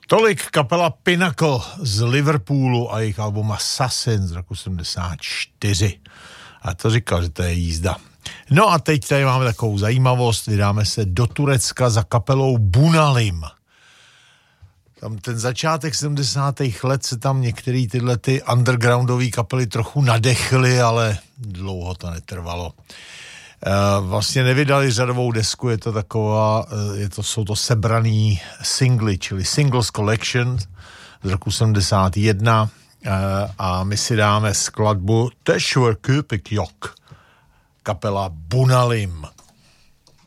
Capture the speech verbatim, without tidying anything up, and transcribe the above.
Tolik kapela Pinnacle z Liverpoolu a jejich album Assassin z roku sedmdesát čtyři. A to říkal, že to je jízda. No a teď tady máme takovou zajímavost, vydáme se do Turecka za kapelou Bunalim. Tam ten začátek sedmdesátých let se tam některé tyhle ty undergroundové kapely trochu nadechly, ale dlouho to netrvalo. Vlastně nevydali řadovou desku, je to taková, je to, jsou to sebraný singly, čili Singles Collection z roku sedmdesát jedna a my si dáme skladbu Teşvir Köpek Yok, kapela Bunalim.